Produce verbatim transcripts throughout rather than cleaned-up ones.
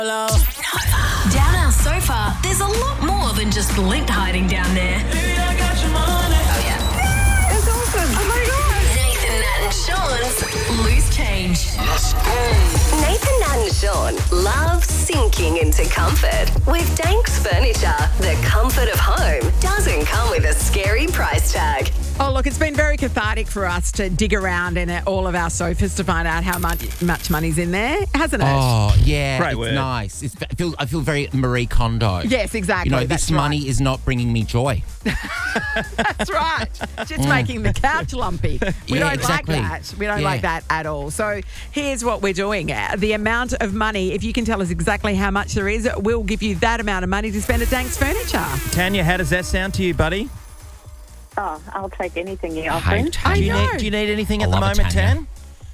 Nova. Down our sofa, there's a lot more than just lint hiding down there. Oh, yeah. That's awesome. Oh, my God. Nathan, Nat and Sean's Loose Change. Let's go. Nathan, Nat and Sean love sinking into comfort. With Danks Furniture, the comfort of home doesn't come with a scary price tag. Oh, look, it's been very cathartic for us to dig around in all of our sofas to find out how much, much money's in there, hasn't it? Oh, yeah. Great it's word. nice. It's, I, feel, I feel very Marie Kondo. Yes, exactly. You know, That's this money right. is not bringing me joy. That's right. Just making the couch lumpy. We Yeah, don't exactly. like that. We don't Yeah. like that at all. So here's what we're doing. Uh, The amount of money, if you can tell us exactly how much there is, we'll give you that amount of money to spend at Danks Furniture. Tanya, how does that sound to you, buddy? Oh, I'll take anything you're Hey, offering. I Do you know. need Do you need anything I at the love it, moment, Tanya. Tan?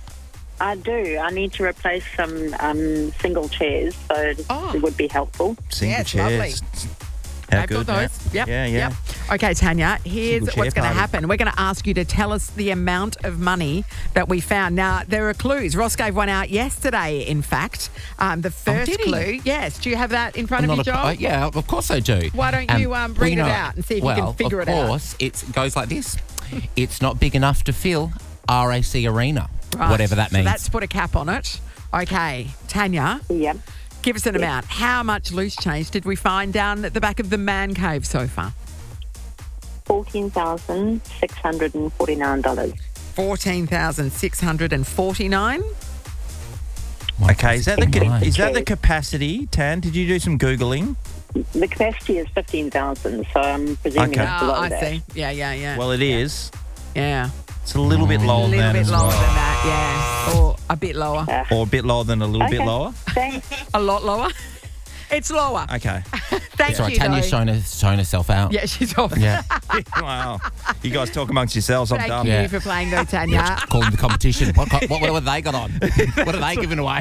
I do. I need to replace some um, single chairs, so Oh. it would be helpful. Single Yes, chairs. lovely. How They've good, got Nat? those. Yep. Yeah, yeah. Yep. Okay, Tanya, here's Single chair what's going to party. happen. We're going to ask you to tell us the amount of money that we found. Now, there are clues. Ross gave one out yesterday, in fact. Um, the first did he? clue. Yes. Do you have that in front I'm of you, not a- John? uh, yeah, of course I do. Why don't you, um, well, read you it know, out and see if you well, can figure of it out? course, it goes like this. It's not big enough to fill R A C Arena, Right. whatever that So means. that's put a cap on it. Okay, Tanya, Yep. give us an amount. How much loose change did we find down at the back of the man cave sofa? fourteen thousand six hundred forty-nine dollars. fourteen thousand six hundred forty-nine dollars. Okay, is that the ca- Right. is that the capacity, Tan? Did you do some googling? The capacity is fifteen thousand, so I'm presuming Okay. it's below Oh, I that. see. Yeah, yeah, yeah. Well, it is. yeah. It's a little bit A lower than little that bit as lower well. than that, yeah. Or a bit lower. Or a bit lower than a little bit Okay. lower. Thanks. A lot lower. It's lower. Okay. Thank Sorry, you, Tanya's though. showing, her, showing herself out. Yeah, she's off. Yeah. Wow. You guys talk amongst yourselves. I'm Thank done. you Yeah. for playing, though, Tanya. Calling the competition. What, what, what have they got on? What are they giving away?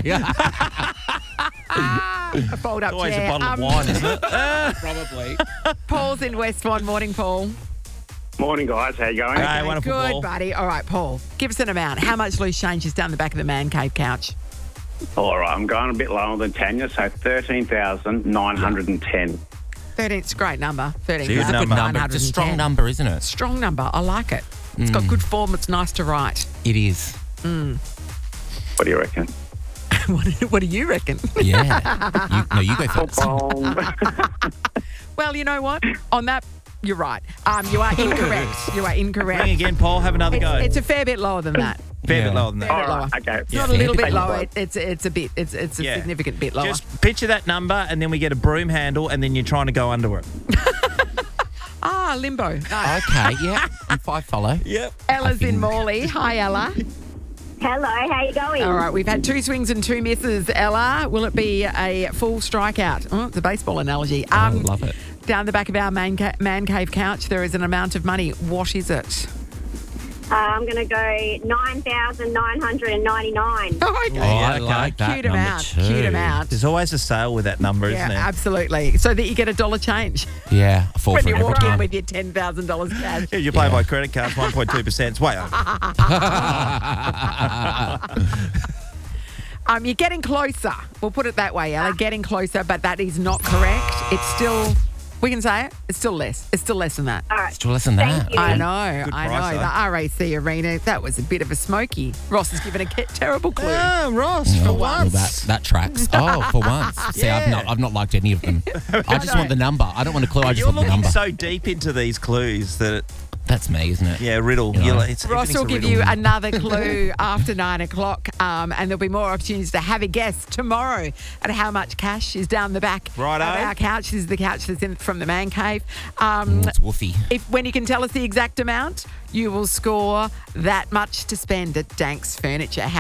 A fold-up Always chair. a bottle of Um, wine, isn't it? Probably. Paul's in West Swan. Morning, Paul. Morning, guys. How you going? Hey, wonderful, Good, Paul. buddy. All right, Paul, give us an amount. How much loose change is down the back of the man cave couch? All right, I'm going a bit lower than Tanya, so thirteen thousand nine hundred ten. thirteen. It's a great number. thirteen It's a good thousand number. nine Number. hundred It's a strong ten. number, isn't it? Strong number. I like it. It's Mm. got good form. It's nice to write. It is. What do you reckon? what, what do you reckon? Yeah. You, no, you go first. Um, Well, you know what? On that, you're right. Um, you are incorrect. You are incorrect. Ring again, Paul. Have another It's, go. it's a fair bit lower than that. Fair Yeah. bit lower than that. Fair all bit lower. right, okay. It's Yeah. not a little bit Thank you, lower. bud. It, it's it's a bit. It's it's a Yeah. significant bit lower. Just picture that number, and then we get a broom handle, and then you're trying to go under it. Ah, limbo. Nice. Okay, yeah. If I follow. Yep. Ella's in Morley. Hi, Ella. Hello, how you going? All right, we've had two swings and two misses. Ella, will it be a full strikeout? Oh, it's a baseball analogy. I Um, love it. Down the back of our man, ca- man cave couch, there is an amount of money. What is it? Uh, I'm going to go nine thousand nine hundred ninety-nine. Oh, okay. Oh, I okay. like that Cute number amount. too. Cute amount. There's always a sale with that number, Yeah, isn't there? absolutely. So that you get a dollar change Yeah, I fall when for you it every walk in time. with your ten thousand dollars cash. Yeah, you pay Yeah. by credit cards, one point two percent. It's way over. Um, you're getting closer. We'll put it that way, Ella. Getting closer, but that is not correct. It's still, we can say it, it's still less. It's still less than that. All right. Still less than Thank that. you. I know, Good I price, know. though. The R A C Arena, that was a bit of a smoky. Ross has given a ke- terrible clue. Ah, Ross, for Oh, well, once. that, that tracks. Oh, for once. See, I've Yeah. not, I've not liked any of them. I just want the number. I don't want a clue. I just You're want the looking number. so deep into these clues that, it, That's me, isn't it? yeah, riddle. You know. You're like, it's, Ross everything's will a give riddle. you another clue after nine o'clock, um, and there'll be more opportunities to have a guess tomorrow at how much cash is down the back Righto. of our couch. This is the couch that's in from the man cave. Um, It's woofy. if when you can tell us the exact amount, you will score that much to spend at Danks Furniture.